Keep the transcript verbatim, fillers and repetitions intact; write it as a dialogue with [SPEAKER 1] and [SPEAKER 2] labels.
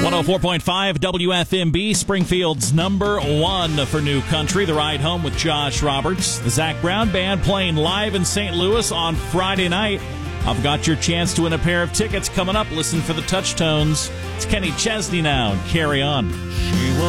[SPEAKER 1] one oh four point five W F M B, Springfield's number one for new country. The Ride Home with Josh Roberts. The Zac Brown Band playing live in Saint Louis on Friday night. I've got your chance to win a pair of tickets coming up. Listen for the Touch Tones. It's Kenny Chesney now, and Carry On.